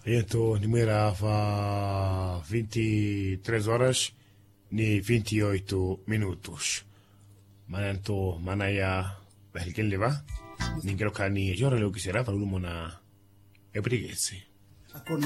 Então, número fa 23 horas ni 28 minutos. Mananto manaya belgen leva. Ningero kani jora lo que será para uno mona ebrigese.